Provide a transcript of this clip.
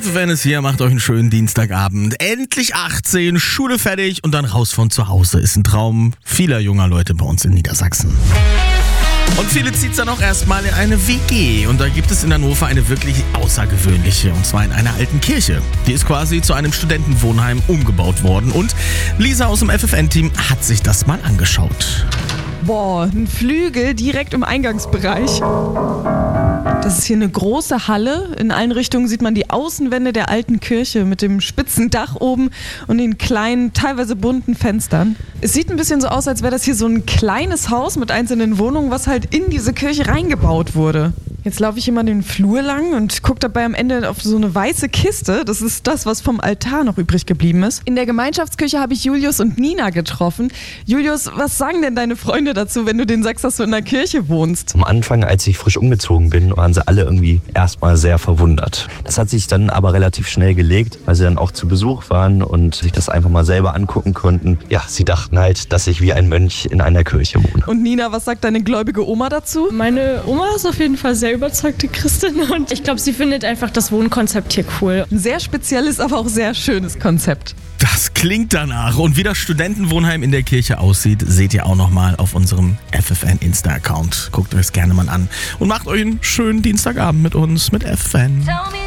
FFN ist hier, macht euch einen schönen Dienstagabend. Endlich 18, Schule fertig und dann raus von zu Hause. Ist ein Traum vieler junger Leute bei uns in Niedersachsen. Und viele zieht es dann auch erstmal in eine WG. Und da gibt es in Hannover eine wirklich außergewöhnliche. Und zwar in einer alten Kirche. Die ist quasi zu einem Studentenwohnheim umgebaut worden. Und Lisa aus dem FFN-Team hat sich das mal angeschaut. Boah, ein Flügel direkt im Eingangsbereich. Das ist hier eine große Halle. In allen Richtungen sieht man die Außenwände der alten Kirche mit dem spitzen Dach oben und den kleinen, teilweise bunten Fenstern. Es sieht ein bisschen so aus, als wäre das hier so ein kleines Haus mit einzelnen Wohnungen, was halt in diese Kirche reingebaut wurde. Jetzt laufe ich immer den Flur lang und gucke dabei am Ende auf so eine weiße Kiste. Das ist das, was vom Altar noch übrig geblieben ist. In der Gemeinschaftsküche habe ich Julius und Nina getroffen. Julius, was sagen denn deine Freunde dazu, wenn du denen sagst, dass du in der Kirche wohnst? Am Anfang, als ich frisch umgezogen bin, waren sie alle irgendwie erstmal sehr verwundert. Das hat sich dann aber relativ schnell gelegt, weil sie dann auch zu Besuch waren und sich das einfach mal selber angucken konnten. Ja, sie dachten halt, dass ich wie ein Mönch in einer Kirche wohne. Und Nina, was sagt deine gläubige Oma dazu? Meine Oma ist auf jeden Fall sehr überzeugte Christin und ich glaube, sie findet einfach das Wohnkonzept hier cool. Ein sehr spezielles, aber auch sehr schönes Konzept. Das klingt danach. Und wie das Studentenwohnheim in der Kirche aussieht, seht ihr auch nochmal auf unserem FFN Insta-Account. Guckt euch es gerne mal an und macht euch einen schönen Dienstagabend mit uns, mit FFN.